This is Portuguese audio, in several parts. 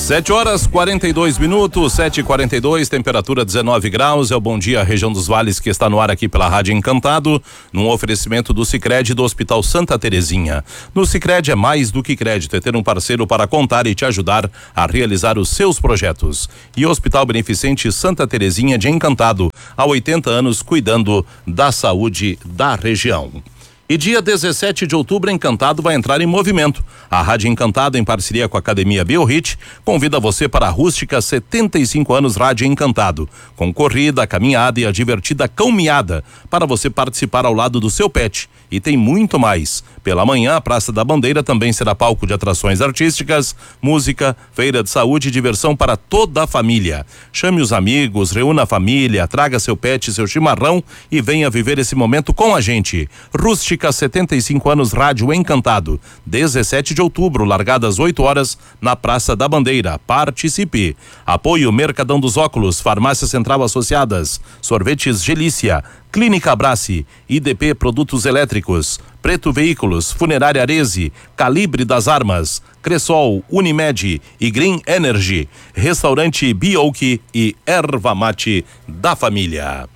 7h42, 7h42, temperatura 19 graus, é o Bom Dia Região dos Vales que está no ar aqui pela Rádio Encantado, num oferecimento do Sicredi do Hospital Santa Terezinha. No Sicredi é mais do que crédito, é ter um parceiro para contar e te ajudar a realizar os seus projetos. E o Hospital Beneficente Santa Terezinha de Encantado, há 80 anos cuidando da saúde da região. E dia 17 de outubro, Encantado vai entrar em movimento. A Rádio Encantado, em parceria com a Academia Biorrit, convida você para a Rústica 75 anos Rádio Encantado, com corrida, caminhada e a divertida caminhada, para você participar ao lado do seu pet. E tem muito mais. Pela manhã, a Praça da Bandeira também será palco de atrações artísticas, música, feira de saúde e diversão para toda a família. Chame os amigos, reúna a família, traga seu pet, seu chimarrão e venha viver esse momento com a gente. Rústica 75 anos Rádio Encantado, 17 de outubro, largada às 8 horas, na Praça da Bandeira. Participe. Apoio Mercadão dos Óculos, Farmácia Central Associadas, Sorvetes Gelícia, Clínica Abrace, IDP Produtos Elétricos, Preto Veículos, Funerária Arese, Calibre das Armas, Cressol, Unimed e Green Energy, Restaurante Bioki e Erva Mate da Família.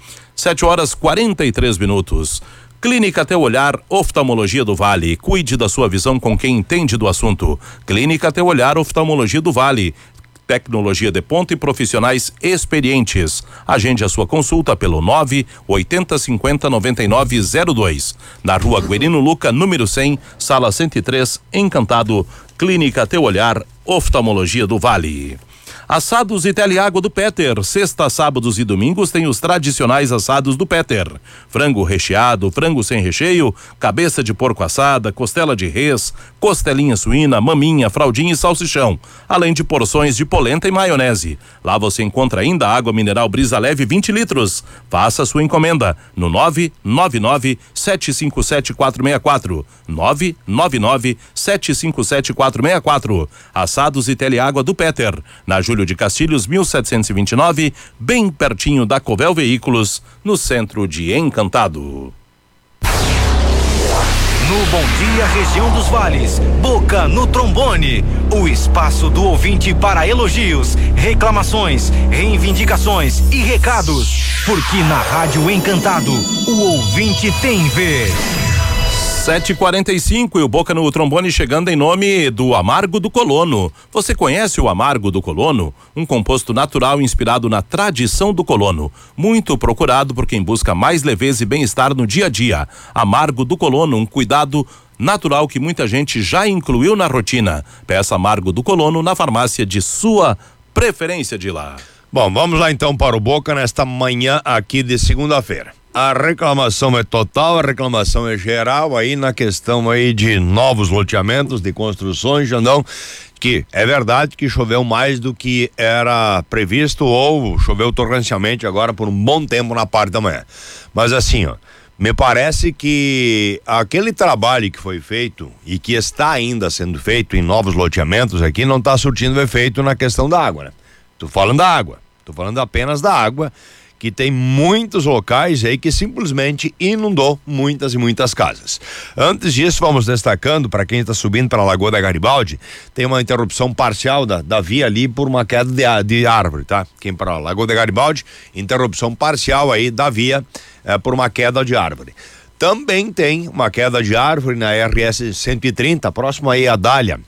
7h43. Clínica Teu Olhar, Oftalmologia do Vale. Cuide da sua visão com quem entende do assunto. Clínica Teu Olhar, Oftalmologia do Vale. Tecnologia de ponta e profissionais experientes. Agende a sua consulta pelo 980509902. Na Rua Guerino Luca, número 100, sala 103, Encantado. Clínica Teu Olhar, Oftalmologia do Vale. Assados e Teleágua do Peter. Sexta, sábados e domingos tem os tradicionais assados do Peter. Frango recheado, frango sem recheio, cabeça de porco assada, costela de res, costelinha suína, maminha, fraldinha e salsichão. Além de porções de polenta e maionese. Lá você encontra ainda água mineral Brisa Leve 20 litros. Faça sua encomenda no 999-757-464. 999-757-464. Assados e Teleágua do Peter. Na Júlio de Castilhos, 1729, bem pertinho da Covel Veículos, no centro de Encantado. No Bom Dia Região dos Vales, Boca no Trombone, o espaço do ouvinte para elogios, reclamações, reivindicações e recados, porque na Rádio Encantado, o ouvinte tem vez. 7h45 e o Boca no Trombone chegando em nome do Amargo do Colono. Você conhece o Amargo do Colono? Um composto natural inspirado na tradição do colono. Muito procurado por quem busca mais leveza e bem-estar no dia a dia. Amargo do Colono, um cuidado natural que muita gente já incluiu na rotina. Peça Amargo do Colono na farmácia de sua preferência de lá. Bom, vamos lá então para o Boca nesta manhã aqui de segunda-feira. A reclamação é total, a reclamação é geral aí na questão aí de novos loteamentos, de construções, Jandão, que é verdade que choveu mais do que era previsto ou choveu torrencialmente agora por um bom tempo na parte da manhã. Mas assim, ó, me parece que aquele trabalho que foi feito e que está ainda sendo feito em novos loteamentos aqui não está surtindo efeito na questão da água, né? Tô falando apenas da água, que tem muitos locais aí que simplesmente inundou muitas e muitas casas. Antes disso, vamos destacando, para quem está subindo para a Lagoa da Garibaldi, tem uma interrupção parcial da via ali por uma queda de árvore, tá? Quem para a Lagoa da Garibaldi, interrupção parcial aí da via por uma queda de árvore. Também tem uma queda de árvore na RS 130, próximo aí a Dália,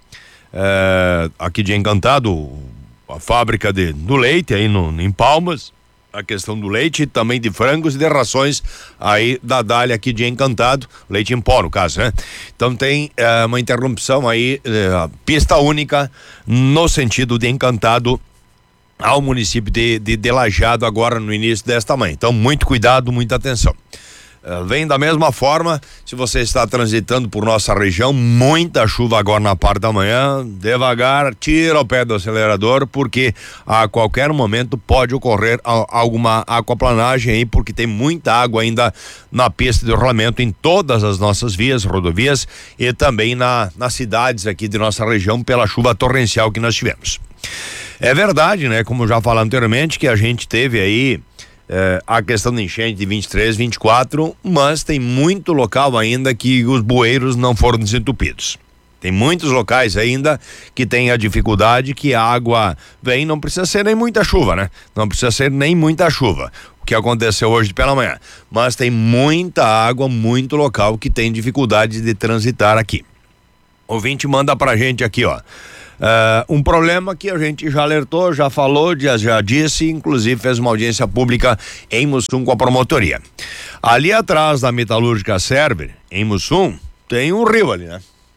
aqui de Encantado, a fábrica do leite aí em Palmas. A questão do leite, também de frangos e de rações aí da Dália aqui de Encantado, leite em pó no caso, né? Então tem uma interrupção aí, pista única no sentido de Encantado ao município de Lajeado agora no início desta manhã. Então muito cuidado, muita atenção. Vem da mesma forma, se você está transitando por nossa região, muita chuva agora na parte da manhã, devagar, tira o pé do acelerador, porque a qualquer momento pode ocorrer alguma aquaplanagem aí, porque tem muita água ainda na pista de rolamento em todas as nossas vias, rodovias e também nas cidades aqui de nossa região pela chuva torrencial que nós tivemos. É verdade, né, como já falei anteriormente, que a gente teve aí a questão da enchente de 23, 24, mas tem muito local ainda que os bueiros não foram desentupidos. Tem muitos locais ainda que tem a dificuldade que a água vem, não precisa ser nem muita chuva, né? Não precisa ser nem muita chuva, o que aconteceu hoje pela manhã. Mas tem muita água, muito local que tem dificuldade de transitar aqui. O ouvinte manda pra gente aqui, ó. Um problema que a gente já alertou, já falou, já disse, inclusive fez uma audiência pública em Mussum com a promotoria. Ali atrás da metalúrgica Server, em Mussum, tem um rio ali, né?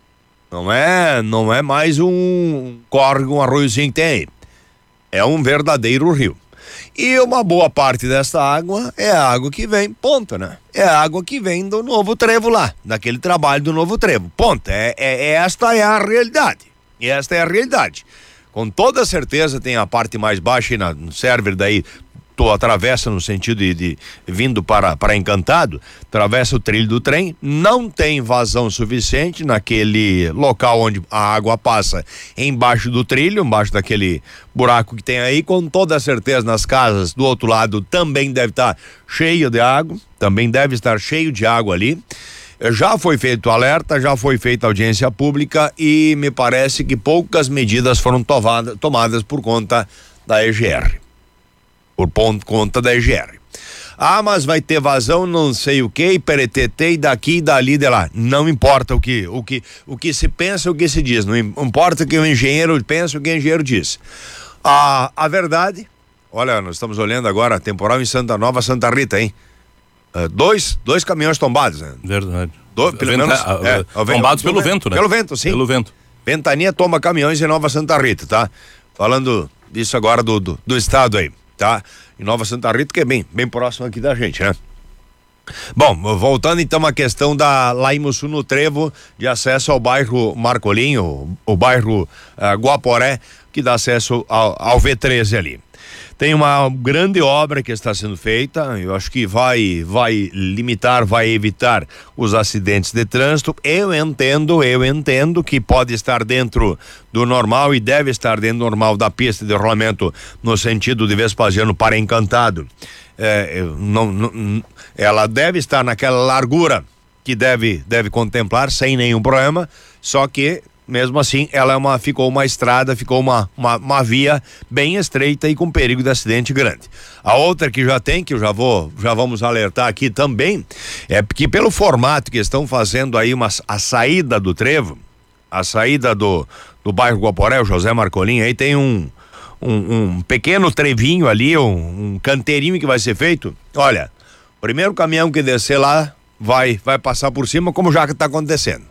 Não é mais um córrego, um arroiozinho que tem aí. É um verdadeiro rio. E uma boa parte dessa água é a água que vem, ponto, né? É a água que vem do Novo Trevo lá, daquele trabalho do Novo Trevo, ponto. Esta é a realidade. Esta é a realidade. Com toda certeza tem a parte mais baixa aí no Server, daí tu atravessa no sentido de vindo para Encantado, atravessa o trilho do trem, não tem vazão suficiente naquele local onde a água passa embaixo do trilho, embaixo daquele buraco que tem aí, com toda certeza nas casas do outro lado também deve estar cheio de água, também deve estar cheio de água ali. Já foi feito alerta, já foi feita audiência pública e me parece que poucas medidas foram tomadas por conta da EGR. Por conta da EGR. Ah, mas vai ter vazão, não sei o que, peretetei daqui, dali, de lá. Não importa o que se pensa, o que se diz. Não importa o que o engenheiro pensa, o que o engenheiro diz. A verdade, olha, nós estamos olhando agora, temporal em Santa Nova, Santa Rita, hein? Dois caminhões tombados, né? Verdade. Pelo menos. Tombados pelo vento, né? Pelo vento, sim. Pelo vento. Ventania toma caminhões em Nova Santa Rita, tá? Falando disso agora do estado aí, tá? Em Nova Santa Rita, que é bem próximo aqui da gente, né? Bom, voltando então à questão lá em Mussum, no Trevo, de acesso ao bairro Marcolinho, o bairro Guaporé, que dá acesso ao V13 ali. Tem uma grande obra que está sendo feita, eu acho que vai limitar, vai evitar os acidentes de trânsito. Eu entendo que pode estar dentro do normal e deve estar dentro do normal da pista de rolamento no sentido de Vespasiano para Encantado. Ela deve estar naquela largura que deve contemplar sem nenhum problema, só que mesmo assim, ficou uma estrada, ficou uma via bem estreita e com perigo de acidente grande. A outra que já tem, que já vamos alertar aqui também, é que pelo formato que estão fazendo aí a saída do Trevo, a saída do bairro Guaporé, o José Marcolim, aí tem um pequeno trevinho ali, um canteirinho que vai ser feito. Olha, o primeiro caminhão que descer lá vai passar por cima, como já está acontecendo.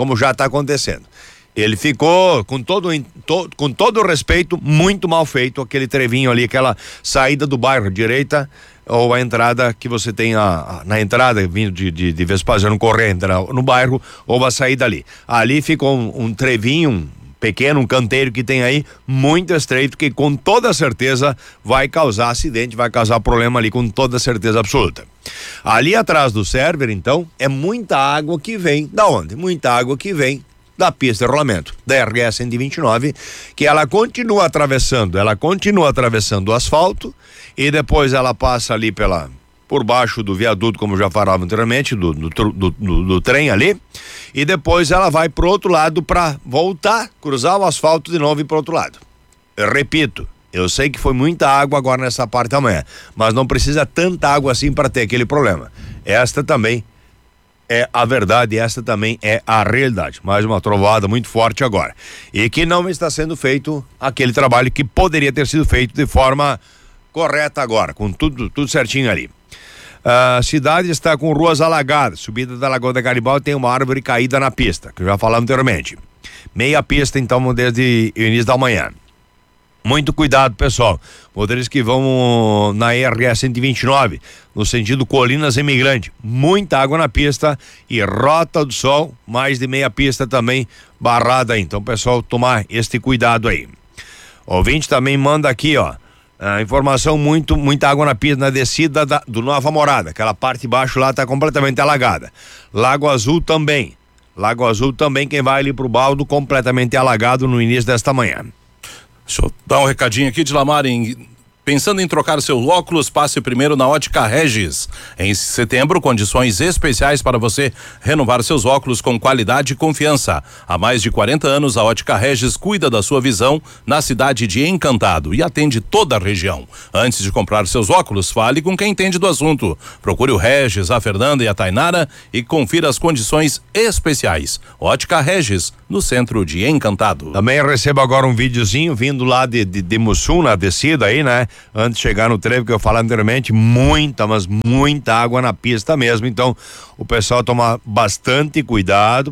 Ele ficou, com todo o respeito, muito mal feito, aquele trevinho ali, aquela saída do bairro, direita, ou a entrada que você tem na entrada, vindo de Vespasiano correr, entrar no bairro, ou a saída ali. Ali ficou um trevinho, um pequeno, um canteiro que tem aí, muito estreito, que com toda certeza vai causar acidente, vai causar problema ali, com toda certeza absoluta. Ali atrás do Server, então, é muita água que vem, da onde? Muita água que vem da pista de rolamento, da RS 129, que ela continua atravessando o asfalto e depois ela passa ali por baixo do viaduto, como já falava anteriormente, do trem ali, e depois ela vai pro outro lado para voltar, cruzar o asfalto de novo e pro outro lado. Eu repito, eu sei que foi muita água agora nessa parte da manhã, mas não precisa tanta água assim para ter aquele problema. Esta também é a verdade, esta também é a realidade. Mais uma trovoada muito forte agora. E que não está sendo feito aquele trabalho que poderia ter sido feito de forma correta agora, com tudo certinho ali. A cidade está com ruas alagadas. Subida da Lagoa da Garibaldi tem uma árvore caída na pista, que eu já falamos anteriormente. Meia pista, então, desde o início da manhã. Muito cuidado, pessoal. Motoristas que vão na RS 129, no sentido Colinas Imigrante. Muita água na pista e Rota do Sol, mais de meia pista também barrada aí. Então, pessoal, tomar este cuidado aí. O ouvinte também manda aqui, ó. A informação, muita água na pista na descida do Nova Morada. Aquela parte de baixo lá está completamente alagada. Lago Azul também, quem vai ali pro baldo, completamente alagado no início desta manhã. Deixa eu dar um recadinho aqui de Lamar Pensando em trocar seu óculos, passe primeiro na Ótica Regis. Em setembro, condições especiais para você renovar seus óculos com qualidade e confiança. Há mais de 40 anos, a Ótica Regis cuida da sua visão na cidade de Encantado e atende toda a região. Antes de comprar seus óculos, fale com quem entende do assunto. Procure o Regis, a Fernanda e a Tainara e confira as condições especiais. Ótica Regis, no centro de Encantado. Também recebo agora um videozinho vindo lá de Mussum, na descida aí, né? Antes de chegar no trevo que eu falei anteriormente, mas muita água na pista mesmo. Então, o pessoal tomar bastante cuidado.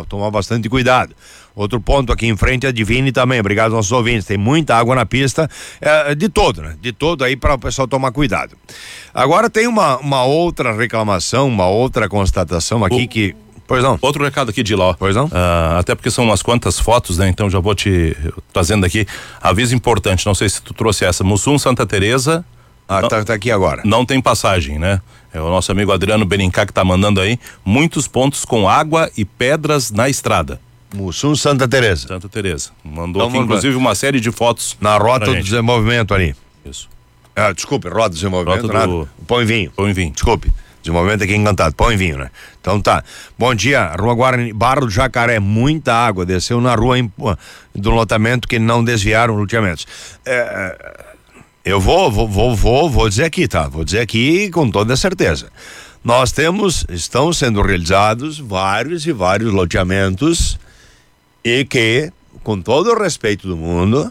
Outro ponto aqui em frente é Divine também, obrigado aos nossos ouvintes, tem muita água na pista, de todo, né? De todo aí para o pessoal tomar cuidado. Agora tem uma outra reclamação, uma outra constatação aqui que... Pois não. Outro recado aqui de lá. Pois não? Até porque são umas quantas fotos, né? Então já vou te trazendo aqui. Aviso importante, não sei se tu trouxe essa. Mussum, Santa Teresa. Tá aqui agora. Não tem passagem, né? É o nosso amigo Adriano Benincá que tá mandando aí. Muitos pontos com água e pedras na estrada. Mussum, Santa Teresa. Santa Teresa. Mandou aqui, inclusive, uma série de fotos. Na rota do desenvolvimento ali. Isso. Desculpe, rota do desenvolvimento. Pão e vinho. Pão e vinho. Desculpe. Desenvolvimento aqui em Encantado, pão e vinho, né? Então tá. Bom dia, Rua Guarani, Barra do Jacaré, muita água, desceu na rua do lotamento que não desviaram loteamentos. Eu vou dizer aqui, tá? Vou dizer aqui com toda certeza. Estão sendo realizados vários e vários loteamentos e que, com todo o respeito do mundo,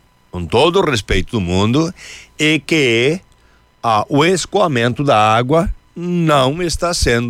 e que o escoamento da água não está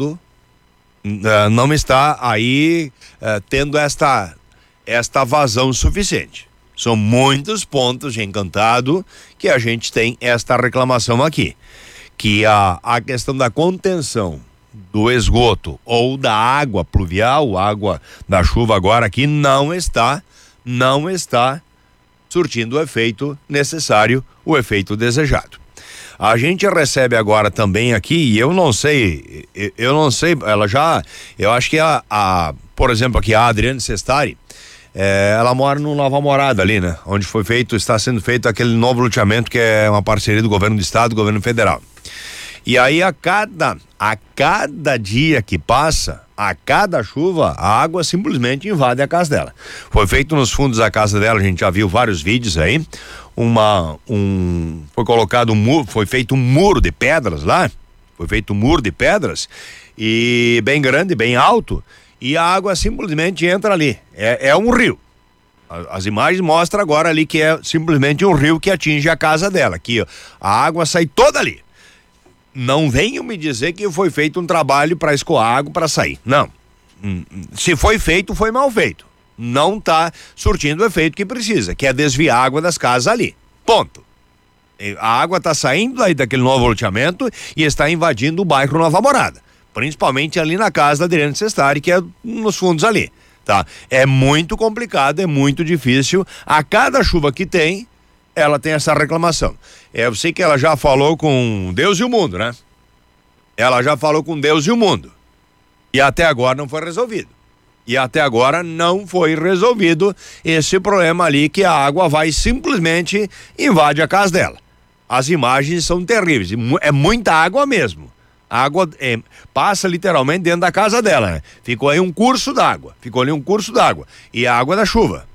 aí tendo esta vazão suficiente. São muitos pontos de Encantado que a gente tem esta reclamação aqui, que a questão da contenção do esgoto ou da água pluvial, água da chuva agora aqui não está surtindo o efeito necessário, o efeito desejado. A gente recebe agora também aqui, e eu não sei, eu acho que por exemplo, aqui a Adriane Sestari, ela mora no Nova Morada ali, né? Onde está sendo feito aquele novo loteamento que é uma parceria do governo do estado e do governo federal. E aí a cada dia que passa, a cada chuva, a água simplesmente invade a casa dela. Foi feito nos fundos da casa dela, a gente já viu vários vídeos aí, foi feito um muro de pedras lá, e bem grande, bem alto, e a água simplesmente entra ali, é um rio. As imagens mostram agora ali que é simplesmente um rio que atinge a casa dela, aqui ó, a água sai toda ali. Não venham me dizer que foi feito um trabalho para escoar água para sair. Não. Se foi feito, foi mal feito. Não está surtindo o efeito que precisa, que é desviar a água das casas ali. Ponto. A água está saindo daí daquele novo loteamento e está invadindo o bairro Nova Morada. Principalmente ali na casa da Adriane Sestari, que é nos fundos ali. Tá? É muito complicado, é muito difícil. A cada chuva que tem, ela tem essa reclamação. Eu sei que ela já falou com Deus e o mundo, né? E até agora não foi resolvido. Esse problema ali que a água vai simplesmente invade a casa dela. As imagens são terríveis. É muita água mesmo. A água passa literalmente dentro da casa dela, né? Ficou ali um curso d'água. E a água da chuva.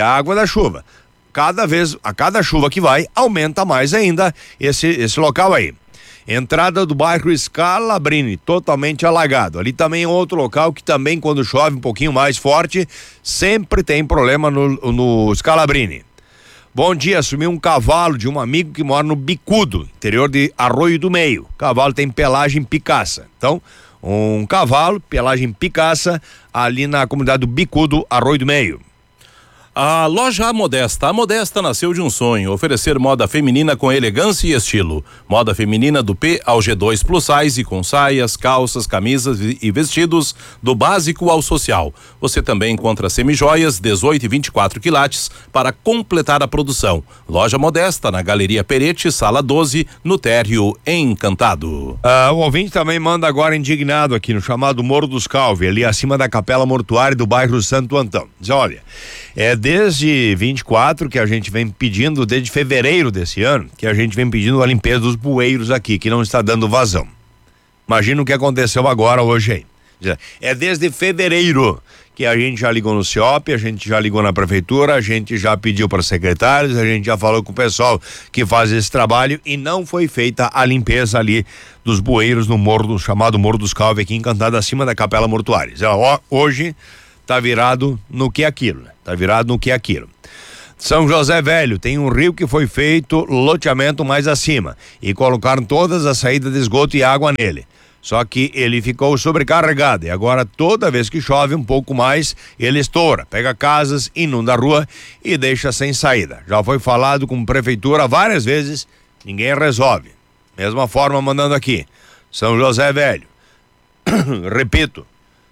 A cada chuva que vai, aumenta mais ainda esse local aí. Entrada do bairro Scalabrini, totalmente alagado. Ali também é outro local que também, quando chove um pouquinho mais forte, sempre tem problema no Scalabrini. Bom dia, assumi um cavalo de um amigo que mora no Bicudo, interior de Arroio do Meio. O cavalo tem pelagem picaça. Então, um cavalo, pelagem picaça, ali na comunidade do Bicudo, Arroio do Meio. A loja A Modesta nasceu de um sonho, oferecer moda feminina com elegância e estilo. Moda feminina do P ao G2 Plus Size, com saias, calças, camisas e vestidos do básico ao social. Você também encontra semijoias 18 e 24 quilates para completar a produção. Loja Modesta, na Galeria Perete, Sala 12, no térreo Encantado. O ouvinte também manda agora indignado aqui no chamado Morro dos Calvi, ali acima da Capela Mortuária do bairro Santo Antão. Diz, olha, desde 24 que a gente vem pedindo, desde fevereiro desse ano, que a gente vem pedindo a limpeza dos bueiros aqui, que não está dando vazão. Imagina o que aconteceu agora, hoje aí. É desde fevereiro que a gente já ligou no CIOP, a gente já ligou na prefeitura, a gente já pediu para secretários, a gente já falou com o pessoal que faz esse trabalho e não foi feita a limpeza ali dos bueiros no morro, chamado Morro dos Calves, aqui Encantado, acima da Capela Mortuária. Hoje tá virado no que é aquilo, né? Tá virado no que é aquilo. São José Velho, tem um rio que foi feito loteamento mais acima e colocaram todas as saídas de esgoto e água nele. Só que ele ficou sobrecarregado e agora toda vez que chove um pouco mais, ele estoura, pega casas, inunda a rua e deixa sem saída. Já foi falado com a prefeitura várias vezes, ninguém resolve. Mesma forma mandando aqui, São José Velho. Repito,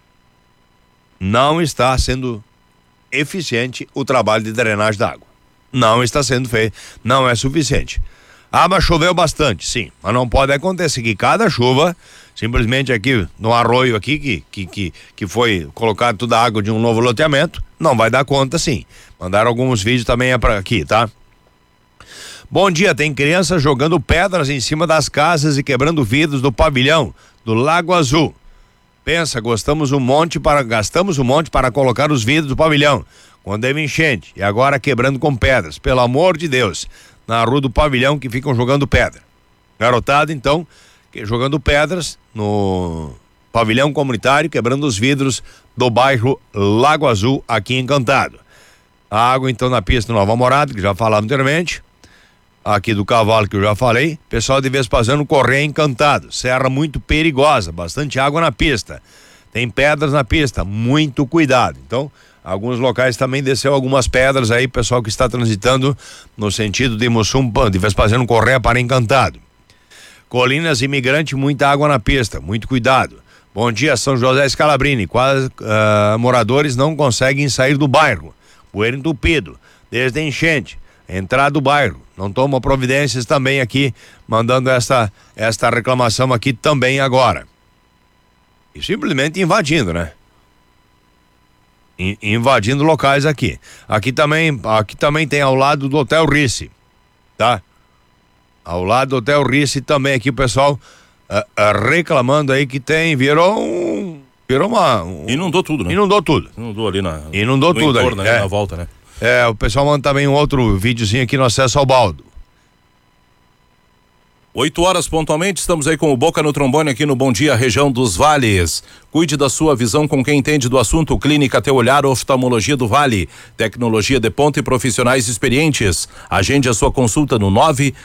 não está sendo eficiente o trabalho de drenagem d'água. Não está sendo feito, não é suficiente. Ah, mas choveu bastante, sim, mas não pode acontecer que cada chuva, simplesmente aqui no arroio aqui, que foi colocado toda a água de um novo loteamento, não vai dar conta, sim. Mandaram alguns vídeos também para aqui, tá? Bom dia, tem crianças jogando pedras em cima das casas e quebrando vidros do pavilhão do Lago Azul. Pensa, gastamos um monte para colocar os vidros do pavilhão, quando teve enchente, e agora quebrando com pedras, pelo amor de Deus, na rua do pavilhão que ficam jogando pedra. Garotada, então, jogando pedras no pavilhão comunitário, quebrando os vidros do bairro Lago Azul, aqui em Encantado. A água, então, na pista Nova Morada, que já falava anteriormente, aqui do Cavalo, que eu já falei, pessoal de Vespasiano Correia Encantado, serra muito perigosa, bastante água na pista, tem pedras na pista, muito cuidado. Então, alguns locais também desceu algumas pedras aí, pessoal que está transitando no sentido de Mussum, de Vespasiano Correia para Encantado. Colinas Imigrante, muita água na pista, muito cuidado. Bom dia, São José Scalabrini, quase moradores não conseguem sair do bairro, bueiro entupido, desde a enchente, entrada do bairro, não tomam providências também aqui, mandando esta reclamação aqui também agora. E simplesmente invadindo, né? Invadindo locais aqui. Aqui também tem ao lado do Hotel Rice, tá? Ao lado do Hotel Rice também aqui o pessoal reclamando aí que inundou tudo, né? Inundou tudo. Inundou tudo entorno, ali. Na volta, né? O pessoal manda também um outro videozinho aqui no acesso ao baldo. 8 horas pontualmente, estamos aí com o Boca no Trombone aqui no Bom Dia, região dos Vales. Cuide da sua visão com quem entende do assunto. Clínica Teu Olhar, Oftalmologia do Vale. Tecnologia de ponta e profissionais experientes. Agende a sua consulta no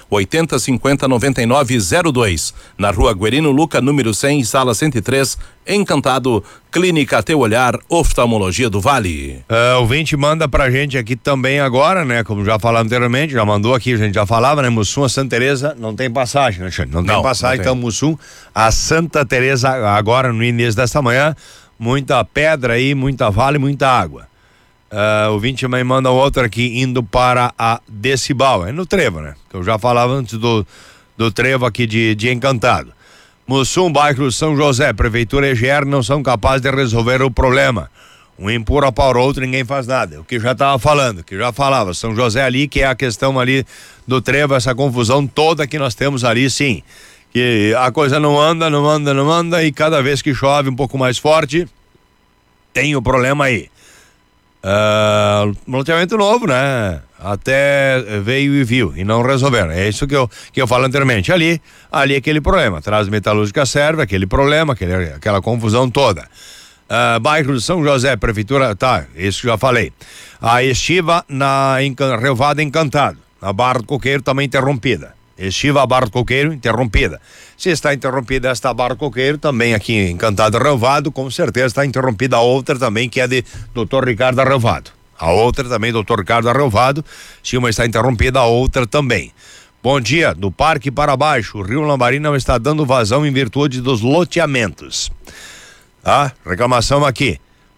980509902. Na rua Guerino Luca, número 100, sala 103, Encantado. Clínica Teu Olhar, Oftalmologia do Vale. O ouvinte manda pra gente aqui também agora, né? Como já falamos anteriormente, já mandou aqui, a gente já falava, né? Mussum a Santa Teresa não tem passagem, né, Xande? Não tem passagem, então Mussum a Santa Teresa agora no início desta manhã, muita pedra aí, muita vale, muita água. O ouvinte também manda outro aqui indo para a Decibal, é no Trevo, né? Que eu já falava antes do Trevo aqui de Encantado. Mussum, bairro São José, Prefeitura e EGR não são capazes de resolver o problema. Um empurra para o outro, ninguém faz nada. O que já estava falando, que já falava, São José ali, que é a questão ali do Trevo, essa confusão toda que nós temos ali, sim. Que a coisa não anda, e cada vez que chove um pouco mais forte, tem o problema aí. Loteamento novo, né? Até veio e viu e não resolveram. É isso que eu falo anteriormente. Ali aquele problema. Traz metalúrgica serve, aquele problema, aquela confusão toda. Bairro São José, Prefeitura, tá, isso que já falei. A estiva na Relvada Encantado. A Barra do Coqueiro também interrompida. Estiva Barra do Coqueiro interrompida. Se está interrompida esta Barra do Coqueiro, também aqui em Encantado Relvado, com certeza está interrompida a outra também, que é de Dr. Ricardo Relvado. A outra também, Dr. Ricardo Relvado. Se uma está interrompida, a outra também. Bom dia, do Parque para baixo, o Rio Lambari não está dando vazão em virtude dos loteamentos. Reclamação aqui.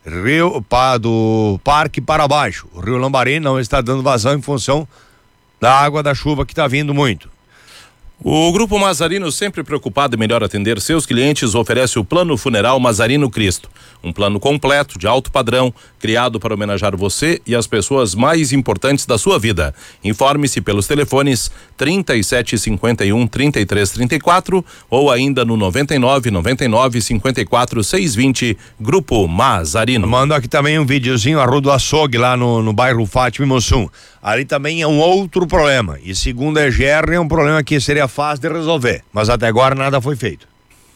Do Parque para baixo, o Rio Lambari não está dando vazão em função da água da chuva que está vindo muito. O Grupo Mazarino, sempre preocupado em melhor atender seus clientes, oferece o Plano Funeral Mazarino Cristo. Um plano completo, de alto padrão, criado para homenagear você e as pessoas mais importantes da sua vida. Informe-se pelos telefones 3751-3334 ou ainda no 99-99-54-620, Grupo Mazarino. Manda aqui também um videozinho, a Rua do Açougue, lá no bairro Fátima e Mussum. Ali também é um outro problema. E segundo a EGR, é um problema que seria fácil de resolver. Mas até agora nada foi feito.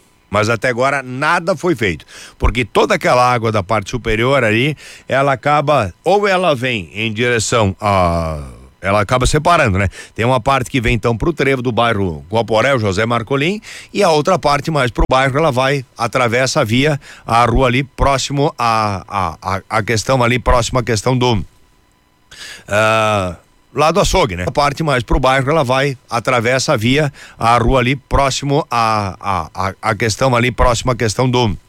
Porque toda aquela água da parte superior ali, ela acaba, ou ela vem em direção a... Ela acaba separando, né? Tem uma parte que vem então pro trevo do bairro Guaporé, José Marcolim, e a outra parte mais pro bairro, ela vai, atravessa a via, a rua ali próximo a questão ali, próxima à questão do lá do açougue, né? A parte mais pro bairro, ela vai, atravessa a via, a rua ali próximo a questão ali, próxima à questão do